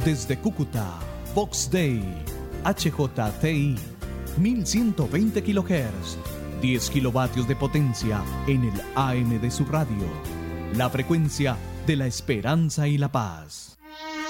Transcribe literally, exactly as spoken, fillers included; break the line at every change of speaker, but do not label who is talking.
Desde Cúcuta, Vox Day, H J T I, mil ciento veinte kilohertz, diez kilovatios de potencia en el A M de su radio. La frecuencia de la esperanza y la paz.